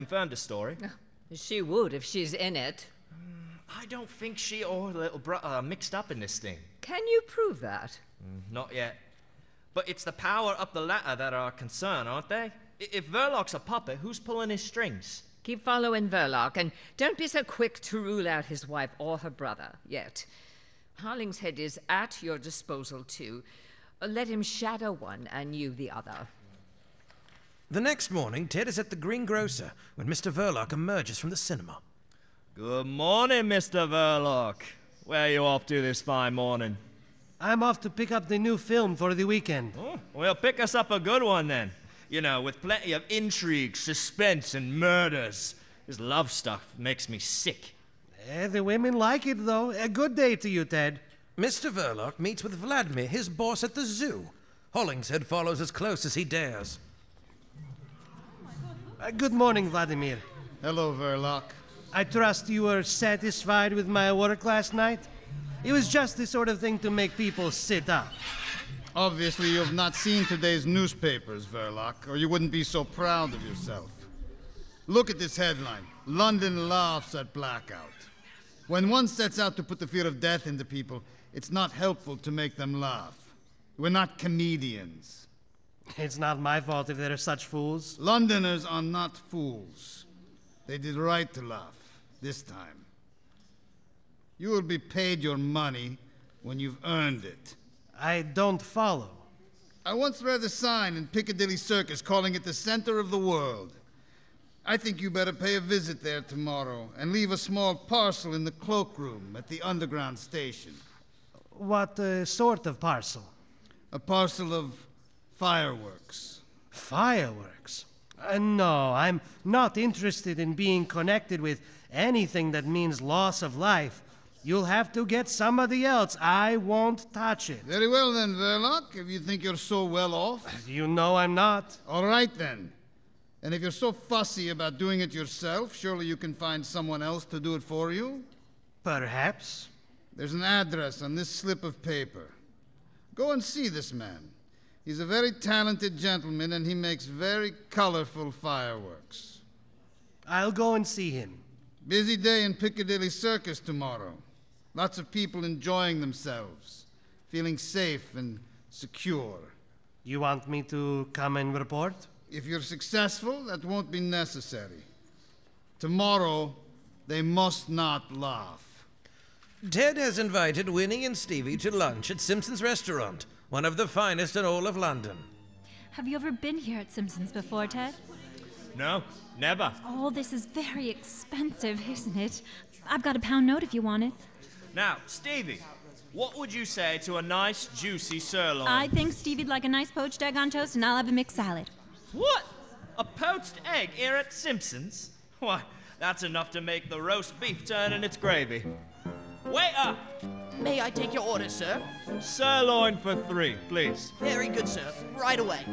confirmed the story. She would if she's in it. I don't think she or her little brother are mixed up in this thing. Can you prove that? Not yet. But it's the power up the ladder that are a concern, aren't they? If Verloc's a puppet, who's pulling his strings? Keep following Verloc, and don't be so quick to rule out his wife or her brother yet. Hollingshead is at your disposal, too. Let him shadow one and you the other. The next morning, Ted is at the Greengrocer when Mr. Verloc emerges from the cinema. Good morning, Mr. Verloc. Where are you off to this fine morning? I'm off to pick up the new film for the weekend. Oh, well, pick us up a good one then. You know, with plenty of intrigue, suspense, and murders. This love stuff makes me sick. The women like it, though. A good day to you, Ted. Mr. Verloc meets with Vladimir, his boss at the zoo. Hollingshead follows as close as he dares. Good morning, Vladimir. Hello, Verloc. I trust you were satisfied with my work last night? It was just the sort of thing to make people sit up. Obviously, you have not seen today's newspapers, Verloc, or you wouldn't be so proud of yourself. Look at this headline. London laughs at blackout. When one sets out to put the fear of death into people, it's not helpful to make them laugh. We're not comedians. It's not my fault if there are such fools. Londoners are not fools. They did right to laugh, this time. You will be paid your money when you've earned it. I don't follow. I once read a sign in Piccadilly Circus calling it the center of the world. I think you better pay a visit there tomorrow and leave a small parcel in the cloakroom at the underground station. What sort of parcel? A parcel of fireworks. Fireworks? No, I'm not interested in being connected with anything that means loss of life. You'll have to get somebody else. I won't touch it. Very well then, Verloc, if you think you're so well off. You know I'm not. All right then. And if you're so fussy about doing it yourself, surely you can find someone else to do it for you? Perhaps. There's an address on this slip of paper. Go and see this man. He's a very talented gentleman, and he makes very colorful fireworks. I'll go and see him. Busy day in Piccadilly Circus tomorrow. Lots of people enjoying themselves, feeling safe and secure. You want me to come and report? If you're successful, that won't be necessary. Tomorrow, they must not laugh. Ted has invited Winnie and Stevie to lunch at Simpson's Restaurant, one of the finest in all of London. Have you ever been here at Simpson's before, Ted? No, never. Oh, this is very expensive, isn't it? I've got a pound note if you want it. Now, Stevie, what would you say to a nice, juicy sirloin? I think Stevie'd like a nice poached egg on toast, and I'll have a mixed salad. What? A poached egg here at Simpson's? Why, that's enough to make the roast beef turn in its gravy. Waiter! May I take your order, sir? Sirloin for 3, please. Very good, sir. Right away.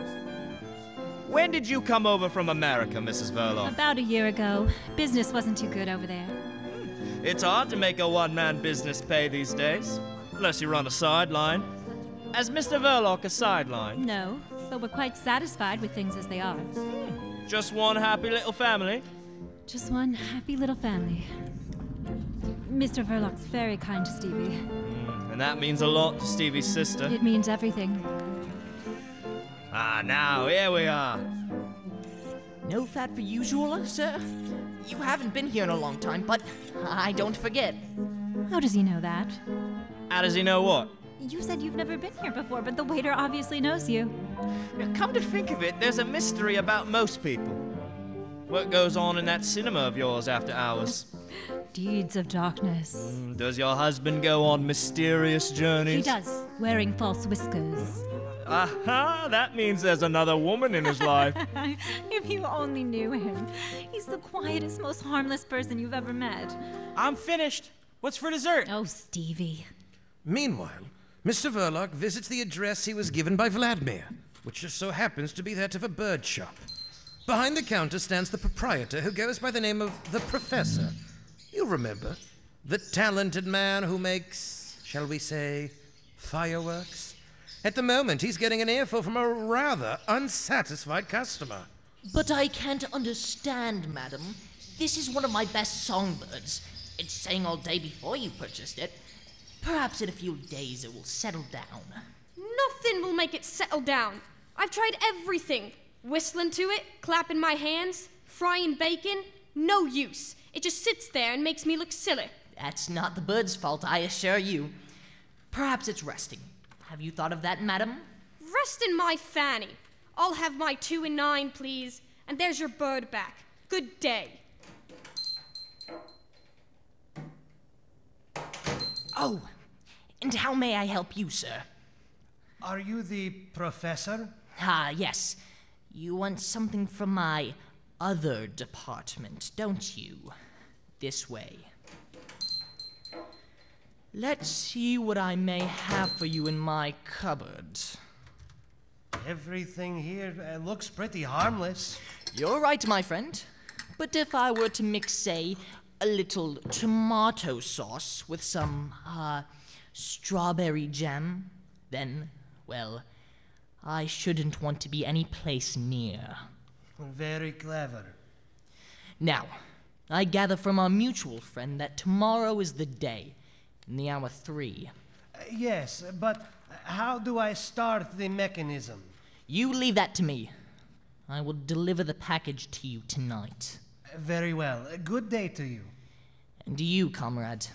When did you come over from America, Mrs. Verloc? About a year ago. Business wasn't too good over there. It's hard to make a one-man business pay these days, unless you run a sideline. As Mr. Verloc a sideline? No, but we're quite satisfied with things as they are. Just one happy little family? Just one happy little family. Mr. Verloc's very kind to Stevie. And that means a lot to Stevie's sister. It means everything. Now, here we are. No fat for usual, sir? You haven't been here in a long time, but I don't forget. How does he know that? How does he know what? You said you've never been here before, but the waiter obviously knows you. Come to think of it, there's a mystery about most people. What goes on in that cinema of yours after hours? Deeds of darkness. Does your husband go on mysterious journeys? He does, wearing false whiskers. Aha, that means there's another woman in his life. If you only knew him. He's the quietest, most harmless person you've ever met. I'm finished. What's for dessert? Oh, Stevie. Meanwhile, Mr. Verloc visits the address he was given by Vladimir, which just so happens to be that of a bird shop. Behind the counter stands the proprietor, who goes by the name of the Professor. You'll remember, the talented man who makes, shall we say, fireworks. At the moment, he's getting an earful from a rather unsatisfied customer. But I can't understand, madam. This is one of my best songbirds. It sang all day before you purchased it. Perhaps in a few days it will settle down. Nothing will make it settle down. I've tried everything. Whistling to it, clapping my hands, frying bacon. No use. It just sits there and makes me look silly. That's not the bird's fault, I assure you. Perhaps it's resting. Have you thought of that, madam? Resting my fanny. I'll have my 2 and 9, please. And there's your bird back. Good day. Oh, and how may I help you, sir? Are you the professor? Ah, yes. You want something from my other department, don't you? This way. Let's see what I may have for you in my cupboard. Everything here looks pretty harmless. You're right, my friend. But if I were to mix, say, a little tomato sauce with some, strawberry jam, then, well, I shouldn't want to be any place near. Very clever. Now, I gather from our mutual friend that tomorrow is the day, in the hour 3. Yes, but how do I start the mechanism? You leave that to me. I will deliver the package to you tonight. Very well. Good day to you. And to you, comrade.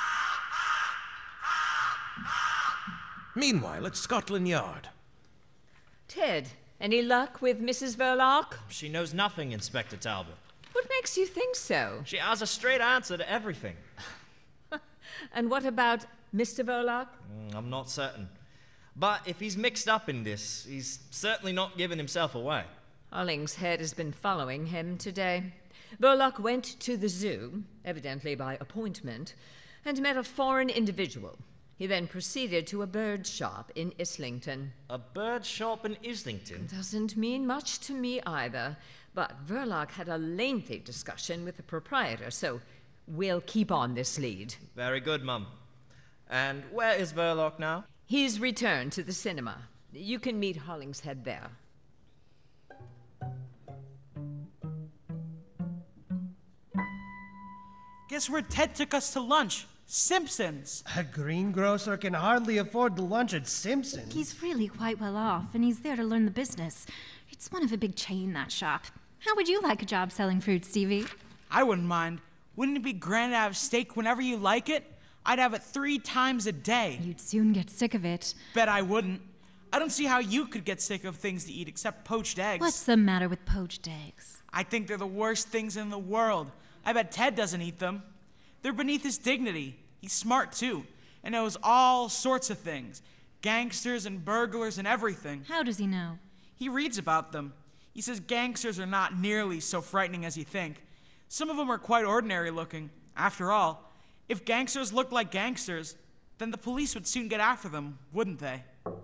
Meanwhile, at Scotland Yard. Ted, any luck with Mrs. Verloc? She knows nothing, Inspector Talbot. What makes you think so? She has a straight answer to everything. And what about Mr. Verloc? I'm not certain. But if he's mixed up in this, he's certainly not giving himself away. Hollingshead has been following him today. Verloc went to the zoo, evidently by appointment, and met a foreign individual. He then proceeded to a bird shop in Islington. A bird shop in Islington? Doesn't mean much to me either, but Verloc had a lengthy discussion with the proprietor, so we'll keep on this lead. Very good, Mum. And where is Verloc now? He's returned to the cinema. You can meet Hollingshead there. Guess where Ted took us to lunch? Simpsons. A greengrocer can hardly afford the lunch at Simpson's. He's really quite well off, and he's there to learn the business. It's one of a big chain, that shop. How would you like a job selling fruit, Stevie? I wouldn't mind. Wouldn't it be grand to have steak whenever you like it? I'd have it 3 times a day. You'd soon get sick of it. Bet I wouldn't. I don't see how you could get sick of things to eat except poached eggs. What's the matter with poached eggs? I think they're the worst things in the world. I bet Ted doesn't eat them. They're beneath his dignity. He's smart, too, and knows all sorts of things. Gangsters and burglars and everything. How does he know? He reads about them. He says gangsters are not nearly so frightening as you think. Some of them are quite ordinary looking. After all, if gangsters looked like gangsters, then the police would soon get after them, wouldn't they?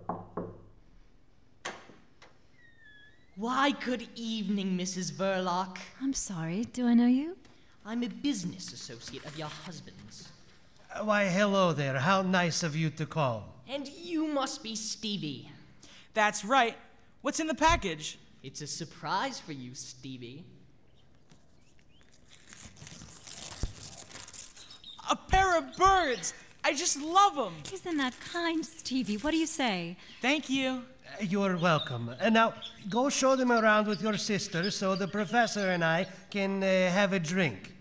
Why, good evening, Mrs. Verloc. I'm sorry, do I know you? I'm a business associate of your husband's. Why, hello there. How nice of you to call. And you must be Stevie. That's right. What's in the package? It's a surprise for you, Stevie. A pair of birds! I just love them! Isn't that kind, Stevie? What do you say? Thank you. You're welcome. And now, go show them around with your sister so the professor and I can have a drink.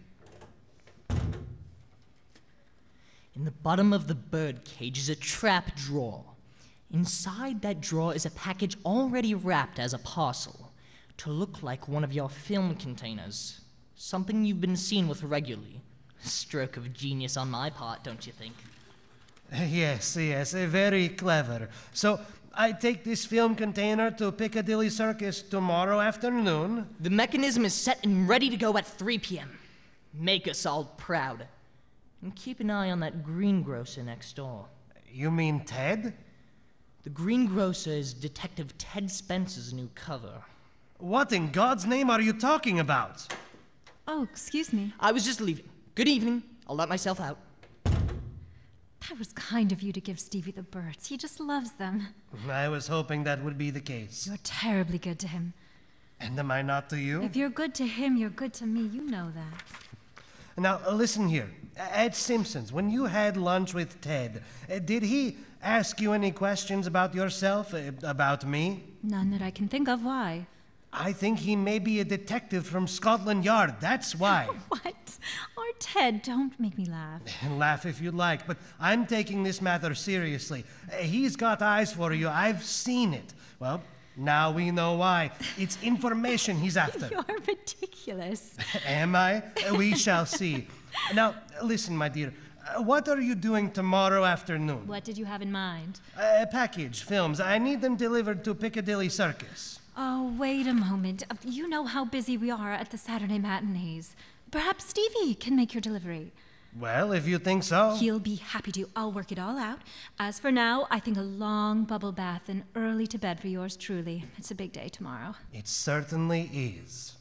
In the bottom of the bird cage is a trap drawer. Inside that drawer is a package already wrapped as a parcel, to look like one of your film containers. Something you've been seen with regularly. Stroke of genius on my part, don't you think? Yes, very clever. So, I take this film container to Piccadilly Circus tomorrow afternoon. The mechanism is set and ready to go at 3 p.m. Make us all proud. And keep an eye on that greengrocer next door. You mean Ted? The greengrocer is Detective Ted Spencer's new cover. What in God's name are you talking about? Oh, excuse me. I was just leaving. Good evening. I'll let myself out. That was kind of you to give Stevie the birds. He just loves them. I was hoping that would be the case. You're terribly good to him. And am I not to you? If you're good to him, you're good to me. You know that. Now, listen here. At Simpson's, when you had lunch with Ted, did he ask you any questions about yourself, about me? None that I can think of. Why? I think he may be a detective from Scotland Yard. That's why. What? Or Ted, don't make me laugh. Laugh if you like, but I'm taking this matter seriously. He's got eyes for you. I've seen it. Well, now we know why. It's information he's after. You're ridiculous. Am I? We shall see. Now, listen, my dear. What are you doing tomorrow afternoon? What did you have in mind? Package, films. I need them delivered to Piccadilly Circus. Oh, wait a moment. You know how busy we are at the Saturday matinees. Perhaps Stevie can make your delivery. Well, if you think so. He'll be happy to. I'll work it all out. As for now, I think a long bubble bath and early to bed for yours truly. It's a big day tomorrow. It certainly is.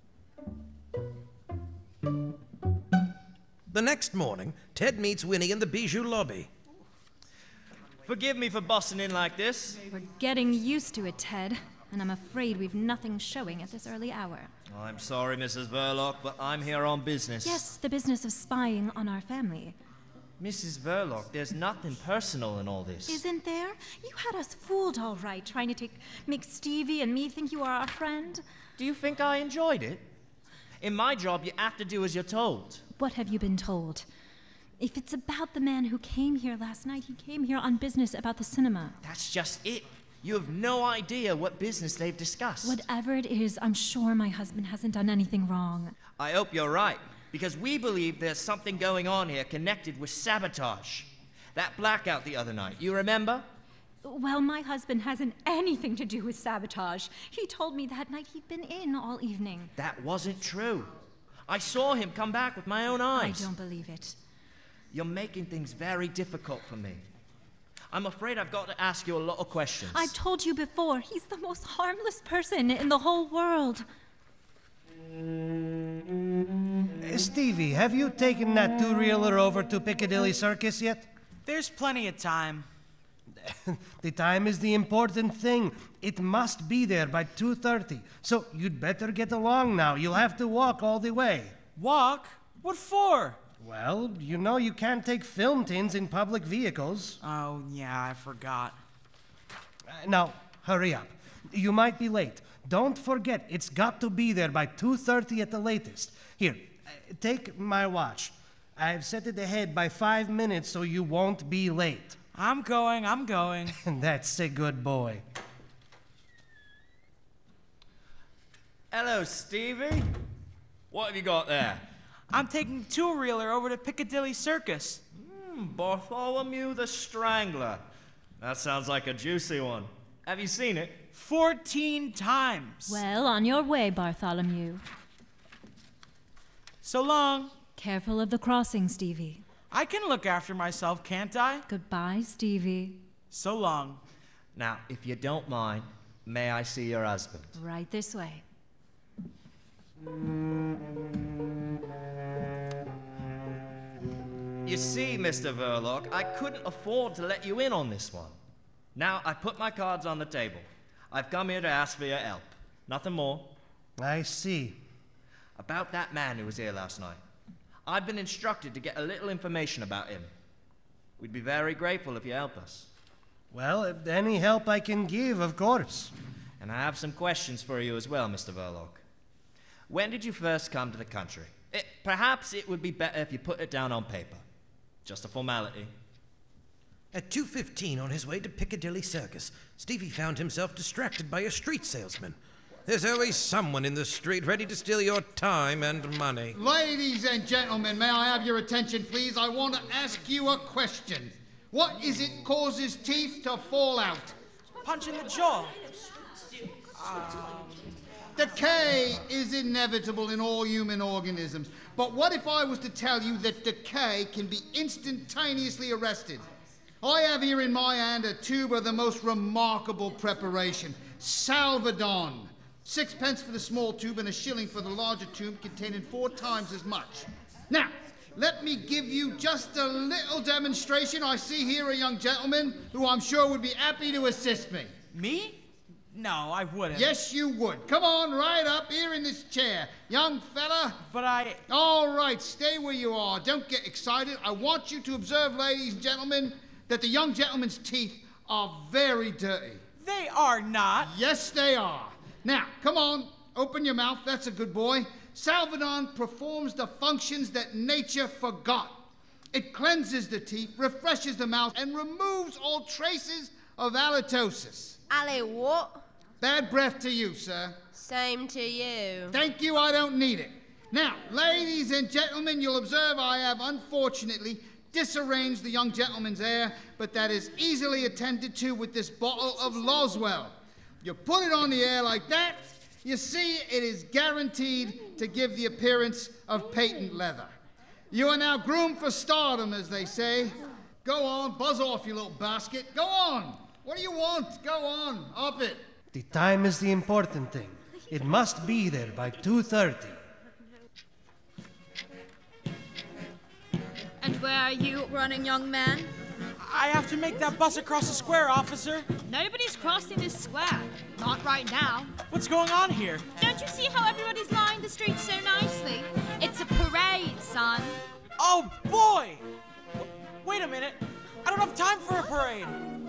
The next morning, Ted meets Winnie in the Bijou lobby. Forgive me for busting in like this. We're getting used to it, Ted. And I'm afraid we've nothing showing at this early hour. I'm sorry, Mrs. Verloc, but I'm here on business. Yes, the business of spying on our family. Mrs. Verloc, there's nothing personal in all this. Isn't there? You had us fooled all right, trying to make Stevie and me think you are our friend. Do you think I enjoyed it? In my job, you have to do as you're told. What have you been told? If it's about the man who came here last night, he came here on business about the cinema. That's just it. You have no idea what business they've discussed. Whatever it is, I'm sure my husband hasn't done anything wrong. I hope you're right, because we believe there's something going on here connected with sabotage. That blackout the other night, you remember? Well, my husband hasn't anything to do with sabotage. He told me that night he'd been in all evening. That wasn't true. I saw him come back with my own eyes. I don't believe it. You're making things very difficult for me. I'm afraid I've got to ask you a lot of questions. I've told you before, he's the most harmless person in the whole world. Stevie, have you taken that two-reeler over to Piccadilly Circus yet? There's plenty of time. The time is the important thing. It must be there by 2:30. So you'd better get along now. You'll have to walk all the way. Walk? What for? Well, you know you can't take film tins in public vehicles. Oh, yeah, I forgot. Now, hurry up. You might be late. Don't forget, it's got to be there by 2:30 at the latest. Here, take my watch. I've set it ahead by 5 minutes so you won't be late. I'm going. That's a good boy. Hello, Stevie. What have you got there? I'm taking two-reeler over to Piccadilly Circus. Bartholomew the Strangler. That sounds like a juicy one. Have you seen it? 14 times. Well, on your way, Bartholomew. So long. Careful of the crossing, Stevie. I can look after myself, can't I? Goodbye, Stevie. So long. Now, if you don't mind, may I see your husband? Right this way. You see, Mr. Verloc, I couldn't afford to let you in on this one. Now, I put my cards on the table. I've come here to ask for your help. Nothing more. I see. About that man who was here last night. I've been instructed to get a little information about him. We'd be very grateful if you help us. Well, any help I can give, of course. And I have some questions for you as well, Mr. Verloc. When did you first come to the country? Perhaps it would be better if you put it down on paper. Just a formality. At 2:15 on his way to Piccadilly Circus, Stevie found himself distracted by a street salesman. There's always someone in the street ready to steal your time and money. Ladies and gentlemen, may I have your attention, please? I want to ask you a question. What is it causes teeth to fall out? Punch in the jaw. Decay is inevitable in all human organisms. But what if I was to tell you that decay can be instantaneously arrested? I have here in my hand a tube of the most remarkable preparation, Salvadon. 6 pence for the small tube and a shilling for the larger tube containing 4 times as much. Now, let me give you just a little demonstration. I see here a young gentleman who I'm sure would be happy to assist me. Me? No, I wouldn't. Yes, you would. Come on, right up here in this chair. Young fella. But I... All right, stay where you are. Don't get excited. I want you to observe, ladies and gentlemen, that the young gentleman's teeth are very dirty. They are not. Yes, they are. Now, come on. Open your mouth. That's a good boy. Salvadon performs the functions that nature forgot. It cleanses the teeth, refreshes the mouth, and removes all traces of halitosis. Ali, what? Bad breath to you, sir. Same to you. Thank you, I don't need it. Now, ladies and gentlemen, you'll observe I have unfortunately disarranged the young gentleman's hair, but that is easily attended to with this bottle of Loswell. You put it on the air like that, you see it is guaranteed to give the appearance of patent leather. You are now groomed for stardom, as they say. Go on, buzz off, you little basket. Go on. What do you want? Go on, up it. The time is the important thing. It must be there by 2:30. And where are you running, young man? I have to make that bus across the square, officer. Nobody's crossing this square. Not right now. What's going on here? Don't you see how everybody's lined the streets so nicely? It's a parade, son. Oh, boy! Wait a minute. I don't have time for a parade.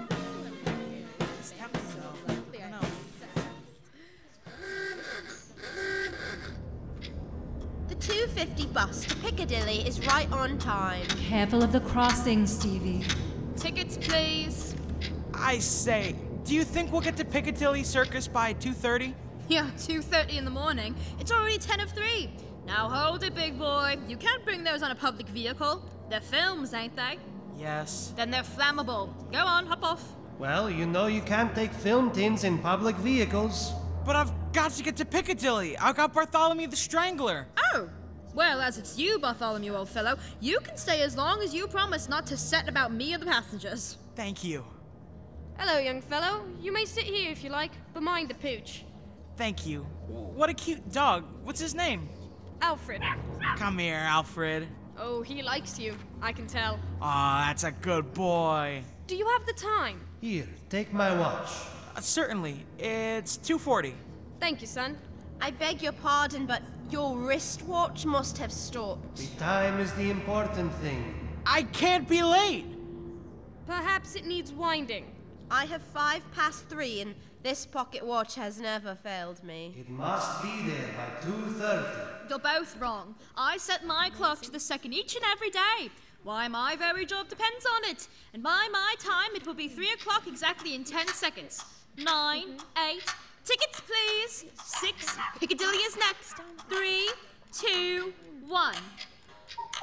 The 2:50 bus to Piccadilly is right on time. Careful of the crossing, Stevie. Tickets, please. I say, do you think we'll get to Piccadilly Circus by 2:30? Yeah, 2:30 in the morning. It's already 10 of 3. Now hold it, big boy. You can't bring those on a public vehicle. They're films, ain't they? Yes. Then they're flammable. Go on, hop off. Well, you know you can't take film tins in public vehicles. But I've got to get to Piccadilly. I've got Bartholomew the Strangler. Oh! Well, as it's you, Bartholomew, old fellow, you can stay as long as you promise not to set about me or the passengers. Thank you. Hello, young fellow. You may sit here if you like, but mind the pooch. Thank you. What a cute dog. What's his name? Alfred. Come here, Alfred. Oh, he likes you. I can tell. Aw, that's a good boy. Do you have the time? Here, take my watch. Certainly. It's 2:40. Thank you, son. I beg your pardon, but your wristwatch must have stopped. The time is the important thing. I can't be late. Perhaps it needs winding. I have 3:05, and this pocket watch has never failed me. It must be there by 2:30. You're both wrong. I set my clock to the second each and every day. Why, my very job depends on it. And by my time, it will be 3 o'clock exactly in 10 seconds. 9, 8... Tickets, please. 6, Piccadilly is next. 3, 2, 1.